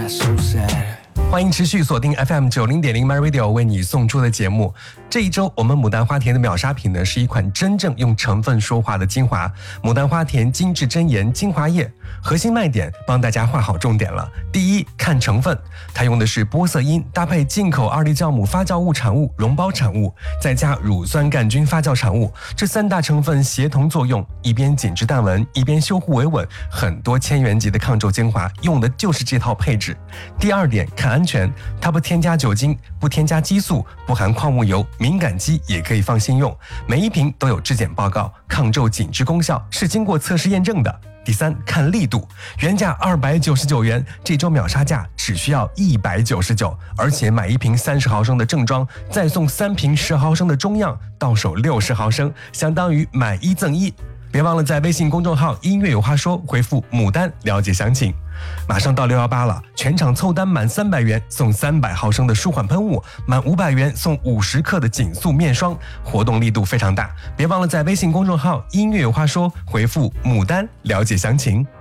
欢迎持续锁定 FM90.0 MyRadio 为你送出的节目。这一周我们牡丹花田的秒杀品呢，是一款真正用成分说话的精华——牡丹花田精致真颜精华液。核心卖点帮大家画好重点了。第一，看成分，它用的是玻色因搭配进口2粒酵母发酵物产物溶胞产物，再加乳酸杆菌发酵产物，这3大成分协同作用，一边紧致淡纹，一边修护维稳，很多千元级的抗皱精华用的就是这套配置。第二点，看安全，它不添加酒精，不添加激素，不含矿物油，敏感肌也可以放心用。每一瓶都有质检报告，抗皱紧致功效是经过测试验证的。第三，看力度，原价299元，这周秒杀价只需要199，而且买1瓶30毫升的正装，再送3瓶10毫升的中样，到手60毫升，相当于买1赠1。别忘了在微信公众号音乐有话说回复牡丹了解详情。马上到618了，全场凑单满300元送300毫升的舒缓喷雾，满500元送50克的紧速面霜，活动力度非常大。别忘了在微信公众号音乐有话说回复牡丹了解详情。